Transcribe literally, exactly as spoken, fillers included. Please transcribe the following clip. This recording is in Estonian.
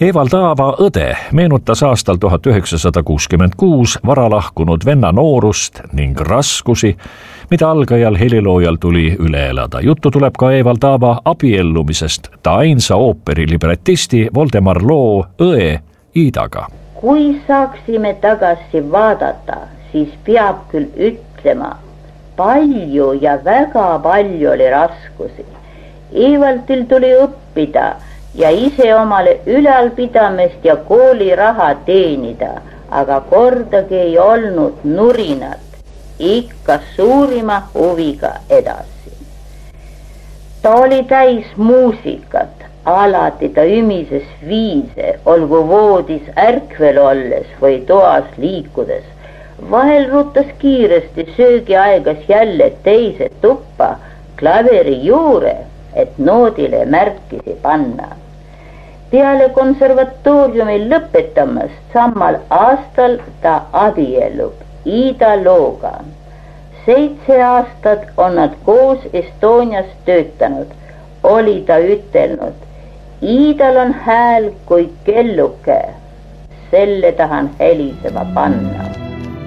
Evald Aava õde meenutas aastal tuhat üheksasada kuuskümmend kuus varalahkunud venna noorust ning raskusi, mida algajal heliloojal tuli üle elada. Juttu tuleb ka Evald Aava abiellumisest ta ainsa ooperi libretisti Voldemar Loo õe Iidaga. Kui saaksime tagasi vaadata, siis peab küll ütlema, palju ja väga palju oli raskusi. Evaldil tuli õppida ja ise omale ülalpidamist ja kooliraha teenida, aga kordagi ei olnud nurinat, ikka suurima huviga edasi. Ta oli täis muusikat, alati ta ümises viise, olgu voodis ärkvel olles või toas liikudes. Vahel ruttas kiiresti söögiaigas jälle teise tuppa klaveri juure, et noodile märkisi panna. Peale konservatooriumi lõpetamast samal aastal ta abiellub Iida Looga. Seitse aastat on nad koos Estonias töötanud, oli ta ütelnud. Iidal on hääl kui kelluke, selle tahan helisema panna.